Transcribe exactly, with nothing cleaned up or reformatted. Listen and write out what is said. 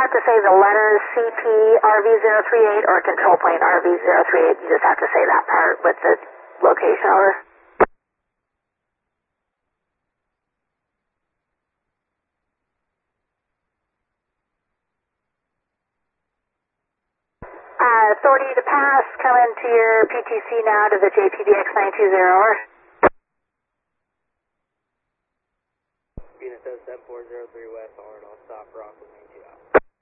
have to say the letters C P R V zero three eight or control plane R V zero three eight. You just have to say that part with the location over. Uh, authority to pass, come into your P T C now to the J P D X nine two zero, over. Unit seven four zero three West, R and R.